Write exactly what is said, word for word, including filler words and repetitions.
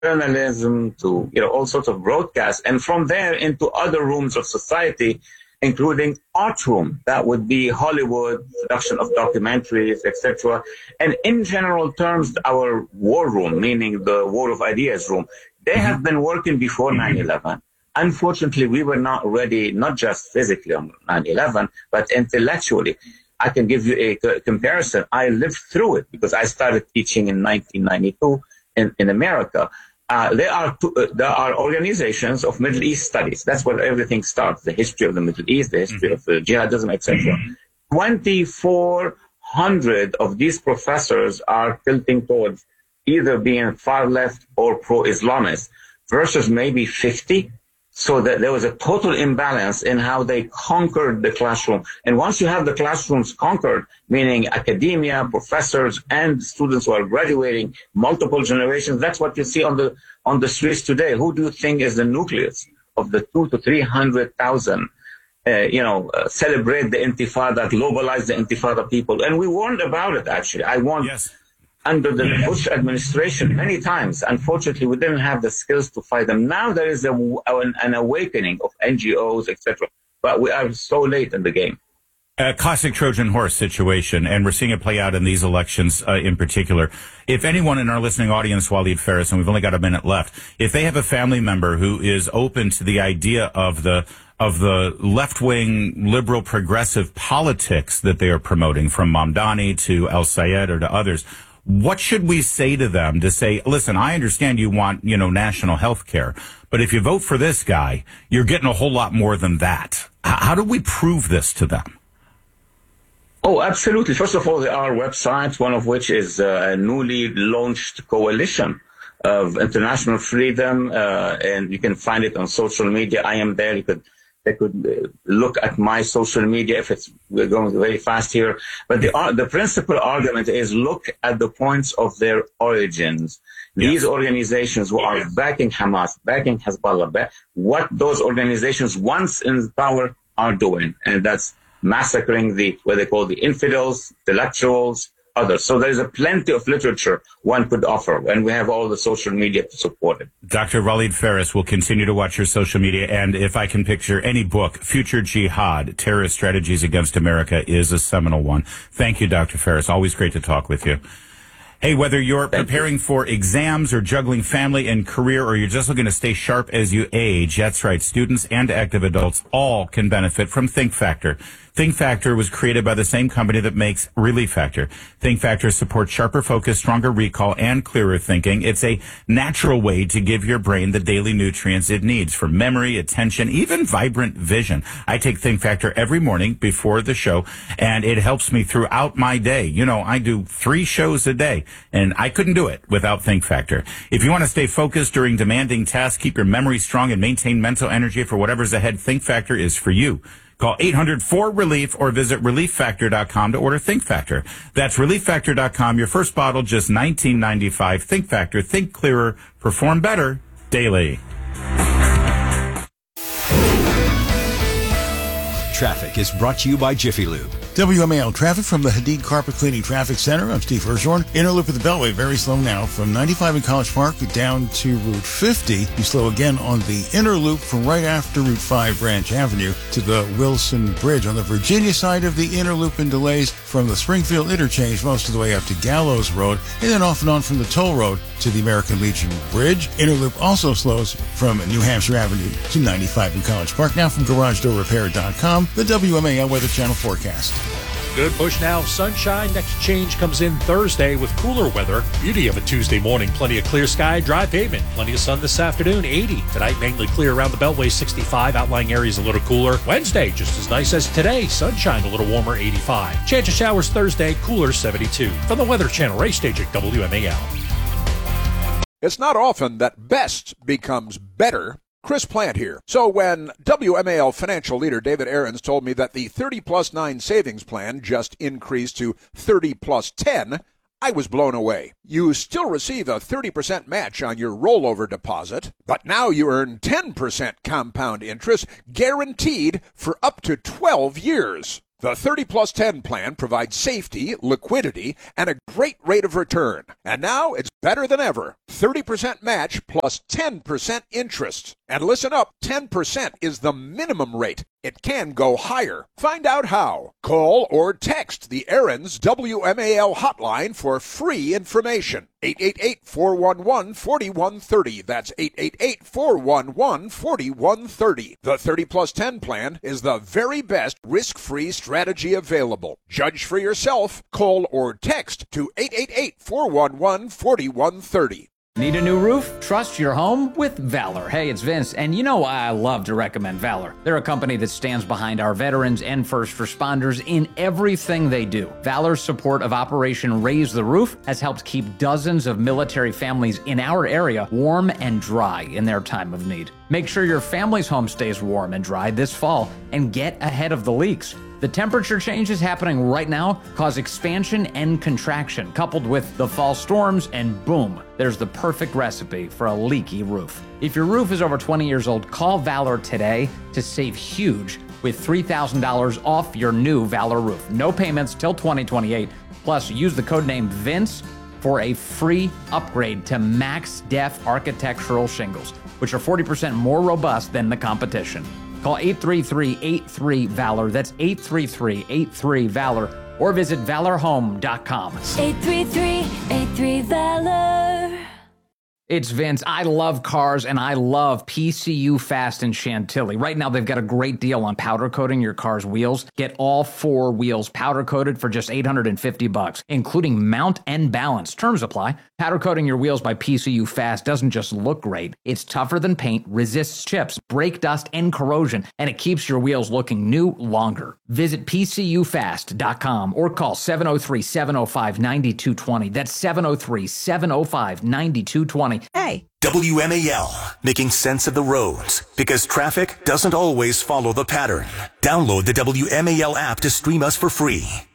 journalism to, you know, all sorts of broadcasts, and from there into other rooms of society, including art room. That would be Hollywood, production of documentaries, et cetera. And in general terms, our war room, meaning the war of ideas room, they have been working before nine eleven. Unfortunately, we were not ready, not just physically on nine eleven, but intellectually. I can give you a c- comparison. I lived through it because I started teaching in nineteen ninety-two in, in America. Uh, there are two, uh, there are organizations of Middle East studies. That's where everything starts: the history of the Middle East, the history mm-hmm. of uh, jihadism, et cetera. twenty-four hundred of these professors are tilting towards either being far left or pro-Islamist, versus maybe fifty. So that there was a total imbalance in how they conquered the classroom. And once you have the classrooms conquered, meaning academia, professors, and students who are graduating, multiple generations, that's what you see on the on the streets today. Who do you think is the nucleus of the two to three hundred thousand? Uh, you know, uh, celebrate the Intifada, globalize the Intifada people, and we warned about it. Actually, I warned. Yes. Under the Bush administration many times. Unfortunately, we didn't have the skills to fight them. Now there is a, an, an awakening of N G Os, et cetera. But we are so late in the game. A classic Trojan horse situation, and we're seeing it play out in these elections uh, in particular. If anyone in our listening audience, Waleed Phares, and we've only got a minute left, if they have a family member who is open to the idea of the of the left-wing liberal progressive politics that they are promoting, from Mamdani to El Sayed or to others, what should we say to them to say, listen, I understand you want, you know, national health care, but if you vote for this guy, you're getting a whole lot more than that. H- how do we prove this to them? Oh, absolutely. First of all, there are websites, one of which is a newly launched coalition of international freedom, uh, and you can find it on social media. I am there. You could They could uh, look at my social media if it's we're going very fast here. But the uh, the principal argument is look at the points of their origins. These yes. organizations who are backing Hamas, backing Hezbollah, back, what those organizations once in power are doing, and that's massacring the what they call the infidels, intellectuals, others. So there's a plenty of literature one could offer, and we have all the social media to support it. Doctor Waleed Phares will continue to watch your social media, and if I can picture any book, Future Jihad, Terrorist Strategies Against America is a seminal one. Thank you, Doctor Phares. Always great to talk with you. Hey, whether you're Thank preparing you. for exams or juggling family and career, or you're just looking to stay sharp as you age, that's right, students and active adults all can benefit from Think Factor. Think Factor was created by the same company that makes Relief Factor. Think Factor supports sharper focus, stronger recall, and clearer thinking. It's a natural way to give your brain the daily nutrients it needs for memory, attention, even vibrant vision. I take Think Factor every morning before the show, and it helps me throughout my day. You know, I do three shows a day, and I couldn't do it without Think Factor. If you want to stay focused during demanding tasks, keep your memory strong, and maintain mental energy for whatever's ahead, Think Factor is for you. Call eight hundred four relief or visit relief factor dot com to order Think Factor. That's relief factor dot com. Your first bottle, just nineteen ninety-five. Think Factor. Think clearer. Perform better. Daily. Traffic is brought to you by Jiffy Lube. W M A L traffic from the Hadid Carpet Cleaning Traffic Center. I'm Steve Hirschhorn. Inner loop of the Beltway, very slow now. From ninety-five in College Park down to Route fifty. You slow again on the inner loop from right after Route five Branch Avenue to the Wilson Bridge. On the Virginia side of the inner loop, and delays from the Springfield interchange most of the way up to Gallows Road, and then off and on from the toll road to the American Legion Bridge. Inner loop also slows from New Hampshire Avenue to ninety-five in College Park. Now from garage door repair dot com, the W M A L Weather Channel forecast. Good push now. Sunshine. Next change comes in Thursday with cooler weather. Beauty of a Tuesday morning. Plenty of clear sky, dry pavement. Plenty of sun this afternoon. eighty. Tonight, mainly clear around the Beltway. sixty-five. Outlying areas a little cooler. Wednesday, just as nice as today. Sunshine, a little warmer. eighty-five. Chance of showers Thursday. Cooler. seventy-two. From the Weather Channel race station at W M A L. It's not often that best becomes better. Chris Plant here. So when W M A L financial leader David Aarons told me that the thirty plus nine savings plan just increased to thirty plus ten, I was blown away. You still receive a thirty percent match on your rollover deposit, but now you earn ten percent compound interest guaranteed for up to twelve years. The thirty plus ten plan provides safety, liquidity, and a great rate of return. And now it's better than ever. thirty percent match plus ten percent interest. And listen up, ten percent is the minimum rate. It can go higher. Find out how. Call or text the Aaron's W M A L hotline for free information. eight eight eight, four one one, four one three zero. That's eight eight eight, four one one, four one three zero. The thirty plus ten plan is the very best risk-free strategy available. Judge for yourself. Call or text to eight eight eight, four one one, four one three zero. Need a new roof? Trust your home with Valor. Hey, it's Vince, and you know why I love to recommend Valor. They're a company that stands behind our veterans and first responders in everything they do. Valor's support of Operation Raise the Roof has helped keep dozens of military families in our area warm and dry in their time of need. Make sure your family's home stays warm and dry this fall and get ahead of the leaks. The temperature changes happening right now cause expansion and contraction, coupled with the fall storms, and boom, there's the perfect recipe for a leaky roof. If your roof is over twenty years old, call Valor today to save huge with three thousand dollars off your new Valor roof. No payments till twenty twenty-eight. Plus, use the code name Vince for a free upgrade to Max Def architectural shingles, which are forty percent more robust than the competition. Call eight three three, eight three, VALOR. That's eight three three, eight three, VALOR. Or visit valor home dot com. eight three three, eight three, VALOR. It's Vince. I love cars, and I love P C U Fast in Chantilly. Right now, they've got a great deal on powder coating your car's wheels. Get all four wheels powder coated for just eight hundred fifty bucks, including mount and balance. Terms apply. Powder coating your wheels by P C U Fast doesn't just look great. It's tougher than paint, resists chips, brake dust, and corrosion, and it keeps your wheels looking new longer. Visit P C U fast dot com or call seven oh three, seven oh five, nine two two oh. That's seven oh three, seven oh five, nine two two oh. Hey. W M A L, making sense of the roads, because traffic doesn't always follow the pattern. Download the W M A L app to stream us for free.